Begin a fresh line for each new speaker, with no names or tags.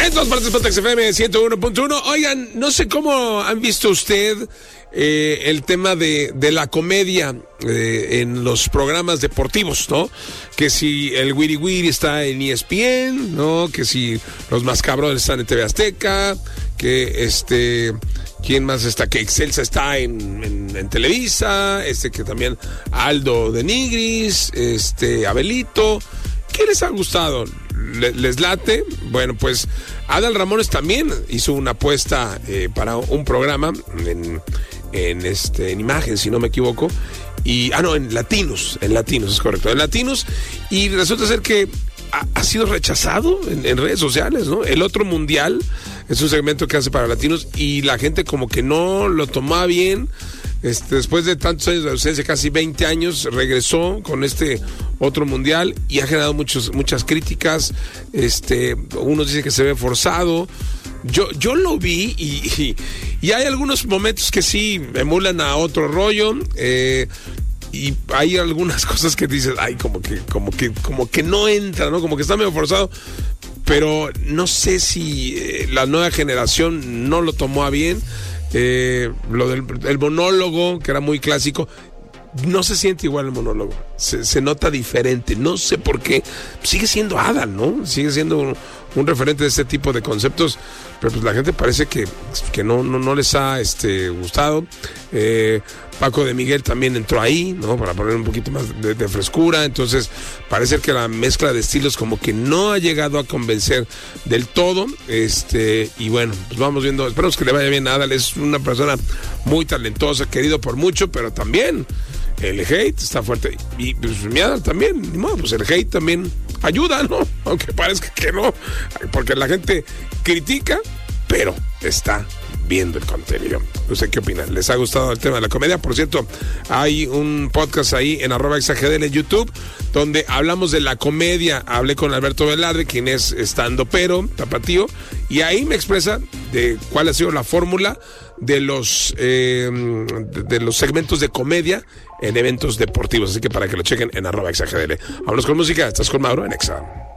En todas partes, Pontex FM 101.1. Oigan, no sé cómo han visto usted el tema de la comedia en los programas deportivos, ¿no? Que si el Wiri Wiri está en ESPN, ¿no? Que si los Mascabrones están en TV Azteca, que ¿quién más está? Que Excelsa está en Televisa, que también Aldo de Nigris, Abelito. ¿Qué les ha gustado? ¿Les late? Bueno, pues Adal Ramones también hizo una apuesta para un programa en Imagen, si no me equivoco. En Latinos, es correcto, en Latinos. Y resulta ser que ha sido rechazado en redes sociales, ¿no? El Otro Mundial es un segmento que hace para Latinos y la gente como que no lo tomaba bien. Después de tantos años de ausencia, casi 20 años, regresó con Otro Mundial y ha generado muchas críticas. Unos dicen que se ve forzado. Yo lo vi y hay algunos momentos que sí emulan a Otro Rollo. Y hay algunas cosas que dices, ay, como que no entra, ¿no? Como que está medio forzado. Pero no sé si la nueva generación no lo tomó a bien. Lo del monólogo, que era muy clásico, no se siente igual el monólogo, se nota diferente, no sé por qué. Sigue siendo Adal, ¿no? Sigue siendo un referente de este tipo de conceptos, pero pues la gente parece que no les ha gustado. Paco de Miguel también entró ahí, ¿no? Para poner un poquito más de frescura. Entonces parece que la mezcla de estilos como que no ha llegado a convencer del todo. Y bueno, pues vamos viendo. Esperemos que le vaya bien a Adal. Es una persona muy talentosa, querido por mucho, pero también el hate está fuerte. Y pues mi Adal también, ni modo, pues el hate también ayuda, ¿no? Aunque parezca que no, porque la gente critica, pero está viendo el contenido. No sé qué opinan. ¿Les ha gustado el tema de la comedia? Por cierto, hay un podcast ahí en @exagdl en YouTube donde hablamos de la comedia. Hablé con Alberto Velarde, quien es estandopero, tapatío, y ahí me expresa de cuál ha sido la fórmula de los segmentos de comedia en eventos deportivos. Así que para que lo chequen en @exagdl. Vámonos con música. Estás con Mauro en Exa.